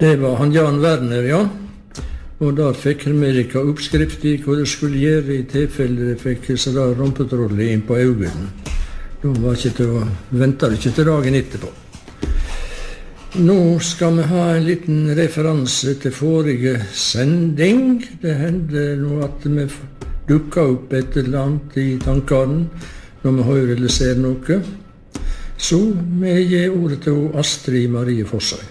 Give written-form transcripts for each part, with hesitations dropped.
Det var han Jan Werner, ja. Og der fikk Amerika oppskrift i hva det skulle gjøre i tilfelle det fikk sånn rumpetrolle inn på øynene. Da var ikke til å vente ikke til dagen etterpå. Nå skal vi ha en liten referanse til forrige sending. Det hendte nå at vi dukket opp et eller annet i tankene når vi hører eller ser noe. Så vi gir ordet til Astrid Marie Fossøy.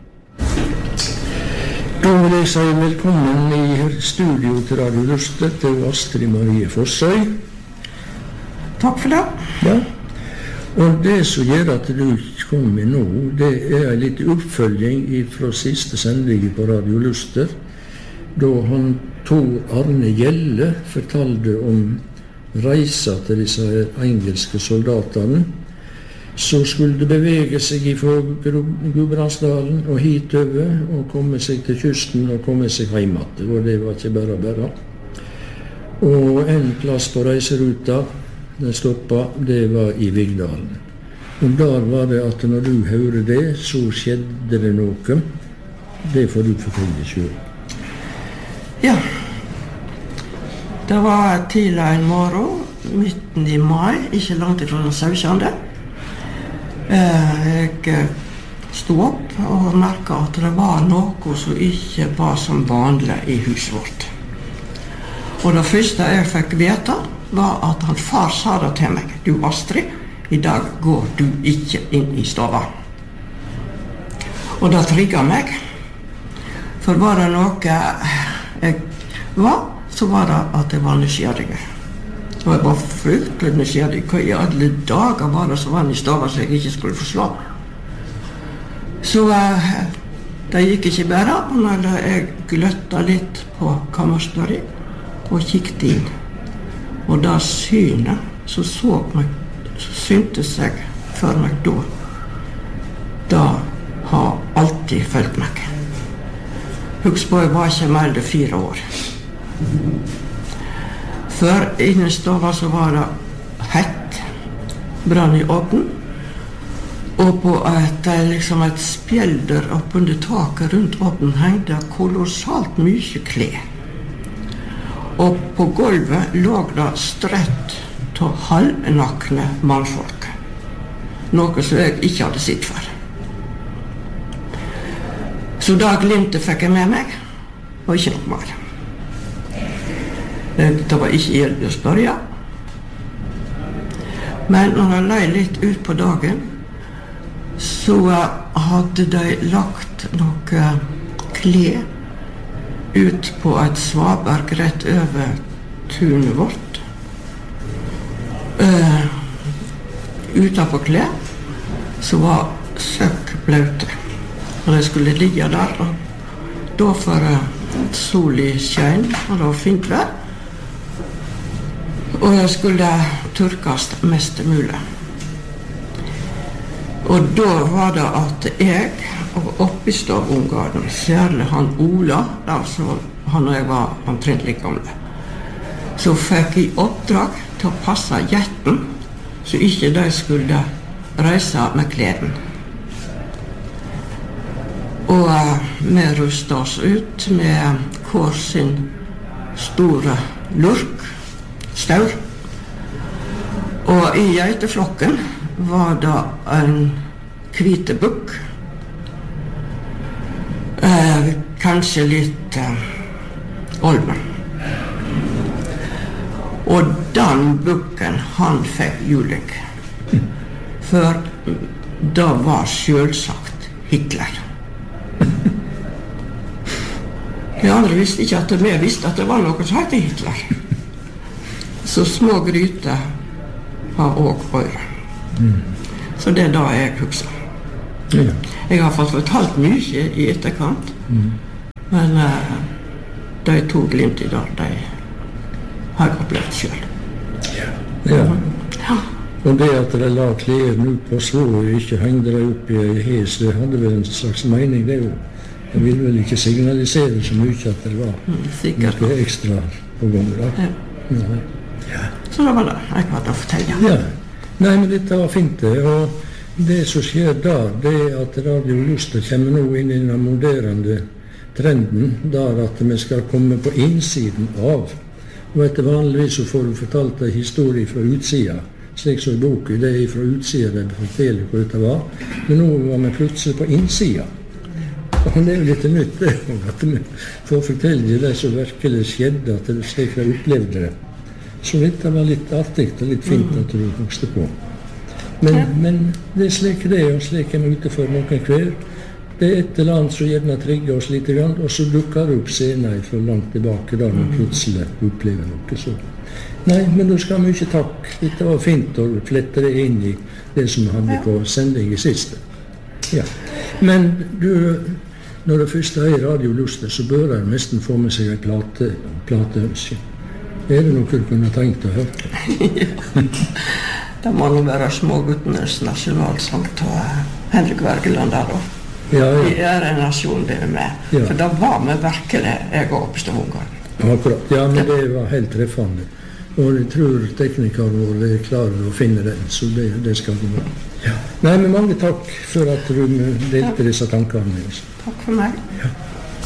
Da vil jeg si velkommen i studio til Radio Luster til Astrid Marie Fossøy. Takk for det. Ja. Og det som gjør at du kommer nå, det er en litt oppfølging fra siste sending på Radio Luster, da han Tor Arne Gjelle fortalte om reisa til disse engelske soldatene, så skulle det bevege seg fra Gudbrandsdalen og hitover, og komme seg til kysten og komme seg hjem igjen. Og det var ikke bare. Og en plass på reiseruta, den stoppet, det var i Vigdalen. Og der var det at når du hørte det, så skjedde det noe. Det får du fortelle selv. Ja. Det var tidlig en morgen, midten i mai, ikke langt ifra den 17. Jeg stod opp og merket at det var noe som ikke var som vanlig i huset vårt. Og det første jeg fikk vite var at han far sa det til meg: «Du Astrid, i dag går du ikke inn i stova.» Og det trigget meg. For var det noe jeg var, så var det at jeg var nysgjerrig. Og jeg var fryktelig nysgjerrig. Hva i alle dager var det som var i stova så jeg ikke skulle forslå? Så det gikk ikke bare. Og når jeg gløtta litt på kammerstøri og kikket inn, og da synet så syntes jeg for meg da har alltid følt meg. Husk på, jeg var ikke mer enn 4 år. For innen stova så var det hett, brann i åpen, og på et spjelder oppunder taket rundt åpen hengte kolossalt mye klær. Og på gulvet lå det strøtt av halvnakne mannfolk. Noe som jeg ikke hadde sett for. Så da glimtet fikk jeg med meg, og ikke noe mer. Det var ikke hjelp å spørre. Men når jeg løy litt ut på dagen, så hadde de lagt noe klær ut på et svaberg rett over tunet vårt. Utenpå klær så var søkk blaute. Og de skulle ligge der, og da for sol i skjein, og det var fint vær. Og jeg skulle tørkes mest mulig. Og da var det at jeg, og oppi stavungene, særlig han Ola, altså han og jeg var omtrent like gamle, så fikk jeg oppdrag til å passe jetten, så ikke de skulle reise med kleden. Og vi rustet oss ut med hver sin store lurk, staur. Og i geiteflokken var det en hvite bukk, kanskje litt olven. Og den bukken, han fikk juling. For det var selvsagt Hitler. De andre visste ikke at vi visste at det var noe som heter Hitler. Så små gryter har også øyre. Så det er da jeg husker. Ja. Jeg har fått fortalt mye i etterkant, men de to glimt i dag, de har jeg opplevd selv. Ja. Og det at de la klærne ut på slå og ikke hengde de opp i hes, det hadde vel en slags mening, det jo. Jeg vil vel ikke signalisere så mye at det var noe ekstra på gang da. Ja. Så det var det jeg hadde å fortelle. Ja. Nei, men dette var fint det, og det som skjer da, det at Radio Luster kommer nå inn i den moderne trenden, der at vi skal komme på innsiden av. Og etter vanligvis så får du fortalt en historie fra utsida, slik som i boken, det fra utsida det forteller hvor det var. Men nå var vi plutselig på innsida. Og det jo litt nytt, det, at vi får fortelle det som virkelig skjedde, at det slik jeg opplevde det. Så dette var litt artig og litt fint at du vokste på. Men det slik det og slik vi ute for noen hver. Det et eller annet som gjerne trigger oss litt, og så dukker det opp senere fra langt tilbake, da vi plutselig opplever noe så. Nei, men da skal vi ikke takk. Dette var fint å flette det inn i det som vi hadde på sending i siste. Ja. Men du, når det først er Radio Luster, så bør jeg nesten få med seg en plateønske. Er det noe du kunne tenkt å høre? Det må nå være Småguttenes nasjonalsang til Henrik Wergeland der da. Ja. Vi er en nasjon det er med. Ja. For da var vi virkelig jeg og Oppstad-Ungarn. Akkurat. Ja, men det var helt treffende. Og jeg tror teknikeren vår er klar å finne den, så det skal gå bra. Ja. Nei, men mange takk for at du delte disse tankene med oss. Takk for meg. Ja.